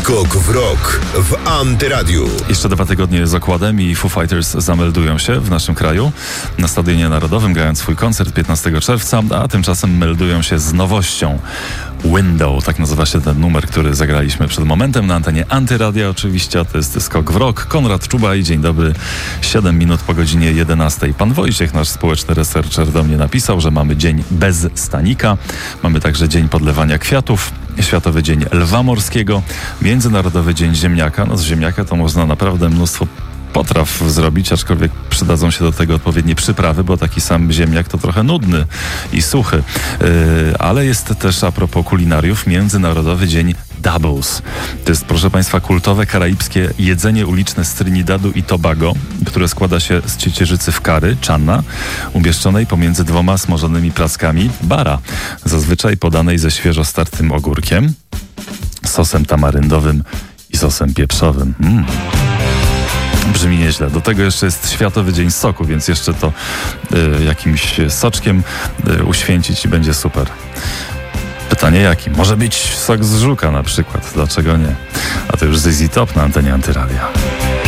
Skok w rok w Antyradiu. Jeszcze 2 tygodnie z okładem i Foo Fighters zameldują się w naszym kraju na Stadionie Narodowym, grając swój koncert 15 czerwca, a tymczasem meldują się z nowością. Window, tak nazywa się ten numer, który zagraliśmy przed momentem na antenie Antyradia oczywiście, a to jest Skok w rok. Konrad Czubaj, dzień dobry, 7 minut po godzinie 11. Pan Wojciech, nasz społeczny researcher, do mnie napisał, że mamy dzień bez stanika, mamy także dzień podlewania kwiatów, Światowy Dzień Lwa Morskiego, Międzynarodowy Dzień Ziemniaka. No z ziemniaka to można naprawdę mnóstwo potraw zrobić, aczkolwiek przydadzą się do tego odpowiednie przyprawy, bo taki sam ziemniak to trochę nudny i suchy. Ale jest też, a propos kulinariów, Międzynarodowy Dzień Doubles. To jest, proszę Państwa, kultowe karaibskie jedzenie uliczne z Trinidadu i Tobago, które składa się z ciecierzycy wkary, channa, umieszczonej pomiędzy 2 smażonymi plackami bara, zazwyczaj podanej ze świeżo startym ogórkiem, sosem tamaryndowym i sosem pieprzowym. Brzmi nieźle. Do tego jeszcze jest Światowy Dzień Soku, więc jeszcze to jakimś soczkiem uświęcić i będzie super. Pytanie jaki? Może być sok z żuka na przykład. Dlaczego nie? A to już ZZ Top na antenie Antyradia.